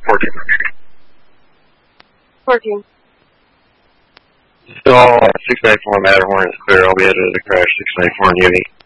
14. So 694 Matterhorn is clear. I'll be headed to the crash 694 in Uni.